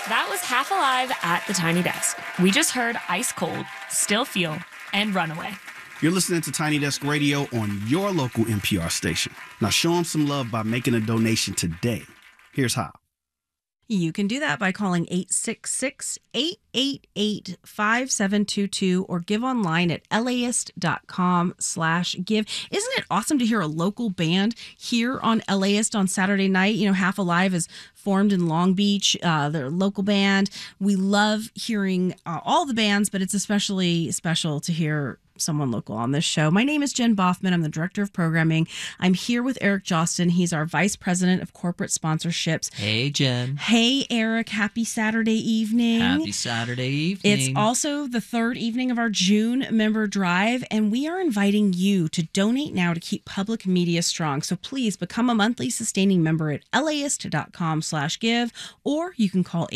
That was Half Alive at the Tiny Desk. We just heard Ice Cold, Still Feel, and Runaway. You're listening to Tiny Desk Radio on your local NPR station. Now show them some love by making a donation today. Here's how. You can do that by calling 866-888-5722 or give online at LAist.com/give. Isn't it awesome to hear a local band here on LAist on Saturday night? You know, Half Alive is formed in Long Beach. They're a local band. We love hearing all the bands, but it's especially special to hear someone local on this show. My name is Jen Boffman. I'm the Director of Programming. I'm here with Eric Jostin. He's our Vice President of Corporate Sponsorships. Hey, Jen. Hey, Eric. Happy Saturday evening. Happy Saturday evening. It's also the third evening of our June member drive, and we are inviting you to donate now to keep public media strong. So please become a monthly sustaining member at LAist.com/give, or you can call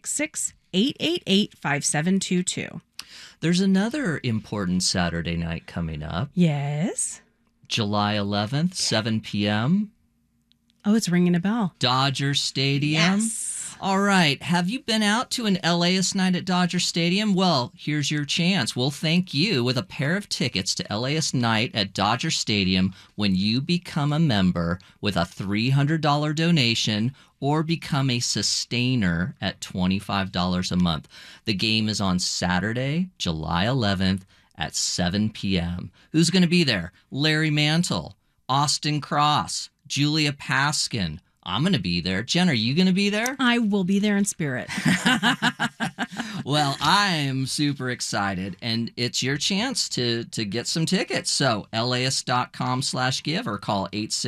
866-888-5722. There's another important Saturday night coming up. Yes. July 11th, 7 p.m. Oh, it's ringing a bell. Dodger Stadium. Yes. All right. Have you been out to an LAist night at Dodger Stadium? Well, here's your chance. We'll thank you with a pair of tickets to LAist night at Dodger Stadium when you become a member with a $300 donation or become a sustainer at $25 a month. The game is on Saturday, July 11th at 7 p.m. Who's going to be there? Larry Mantle, Austin Cross, Julia Paskin. I'm going to be there. Jen, are you going to be there? I will be there in spirit. Well, I am super excited, and it's your chance to get some tickets. So LAist.com/give or call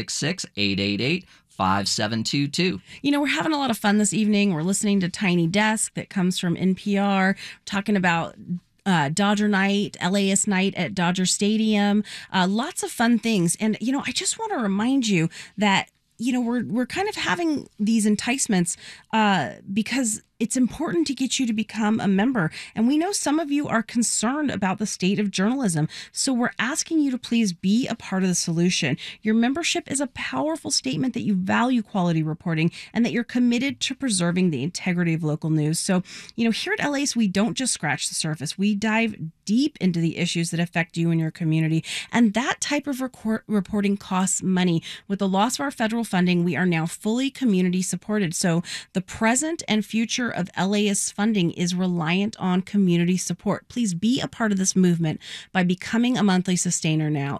866-888-5722. You know, we're having a lot of fun this evening. We're listening to Tiny Desk that comes from NPR, talking about Dodger night, LAist night at Dodger Stadium, lots of fun things. And, you know, I just want to remind you that, you know, we're kind of having these enticements because it's important to get you to become a member. And we know some of you are concerned about the state of journalism. So we're asking you to please be a part of the solution. Your membership is a powerful statement that you value quality reporting and that you're committed to preserving the integrity of local news. So, you know, here at LAist, we don't just scratch the surface. We dive deep into the issues that affect you and your community. And that type of reporting costs money. With the loss of our federal funding, we are now fully community supported. So the present and future of LAist funding is reliant on community support. Please be a part of this movement by becoming a monthly sustainer now.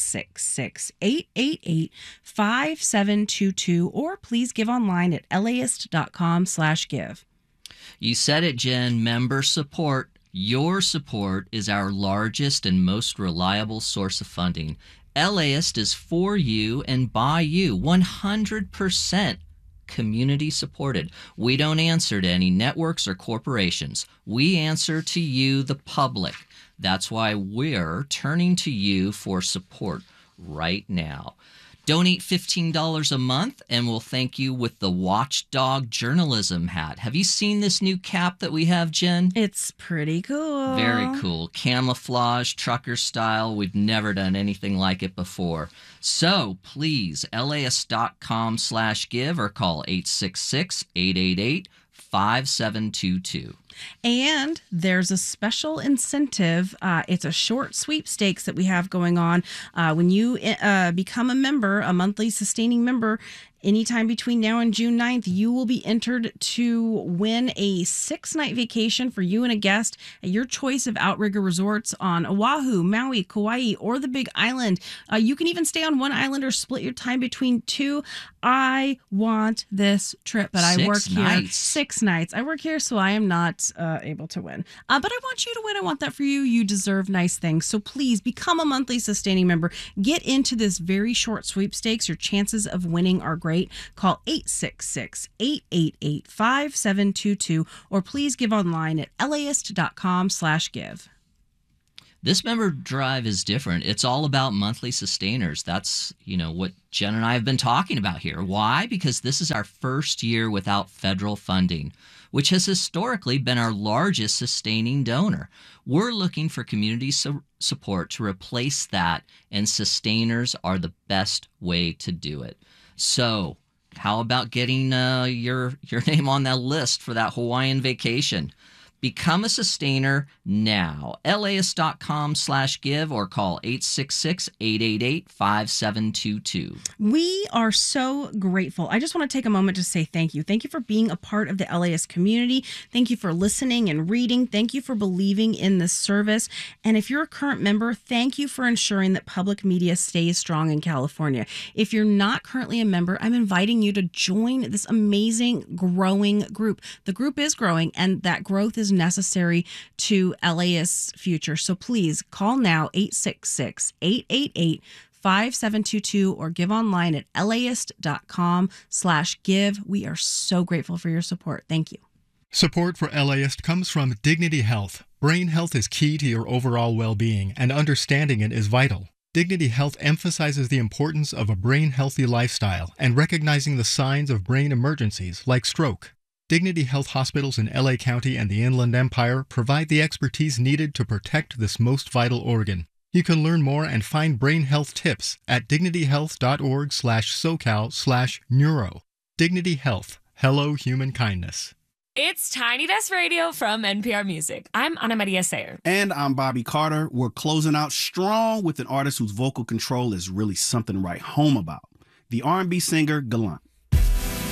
866-888-5722, or please give online at LAist.com/give. You said it, Jen. Member support. Your support is our largest and most reliable source of funding. LAist is for you and by you, 100% community supported. We don't answer to any networks or corporations. We answer to you, the public. That's why we're turning to you for support right now. Donate $15 a month and we'll thank you with the Watchdog Journalism hat. Have you seen this new cap that we have, Jen? It's pretty cool. Very cool. Camouflage, trucker style. We've never done anything like it before. So please, LAist.com/give or call 866-888-5722. And there's a special incentive. It's a short sweepstakes that we have going on. When you become a member, a monthly sustaining member, anytime between now and June 9th, you will be entered to win a 6-night vacation for you and a guest at your choice of Outrigger resorts on Oahu, Maui, Kauai, or the Big Island. You can even stay on one island or split your time between two. I want this trip, but I work here 6 nights. I work here, so I am not able to win. But I want you to win. I want that for you. You deserve nice things. So please become a monthly sustaining member. Get into this very short sweepstakes. Your chances of winning are great. Call 866-888-5722 or please give online at LAist.com/give. This member drive is different. It's all about monthly sustainers. That's, what Jen and I have been talking about here. Why? Because this is our first year without federal funding, which has historically been our largest sustaining donor. We're looking for community support to replace that, and sustainers are the best way to do it. So How about getting your name on that list for that Hawaiian vacation? Become a sustainer now. LAist.com/give or call 866-888-5722. We are so grateful. I just want to take a moment to say thank you. Thank you for being a part of the LAist community. Thank you for listening and reading. Thank you for believing in this service. And if you're a current member, thank you for ensuring that public media stays strong in California. If you're not currently a member, I'm inviting you to join this amazing growing group. The group is growing, and that growth is necessary to LAist's future. So please call now, 866-888-5722, or give online at laist.com/give. We are so grateful for your support. Thank you. Support for LAist comes from Dignity Health. Brain health is key to your overall well-being, and understanding it is vital. Dignity Health emphasizes the importance of a brain-healthy lifestyle and recognizing the signs of brain emergencies like stroke. Dignity Health hospitals in LA County and the Inland Empire provide the expertise needed to protect this most vital organ. You can learn more and find brain health tips at dignityhealth.org/SoCal/neuro. Dignity Health. Hello, human kindness. It's Tiny Desk Radio from NPR Music. I'm Ana Maria Sayer. And I'm Bobby Carter. We're closing out strong with an artist whose vocal control is really something to write home about. The R&B singer Gallant.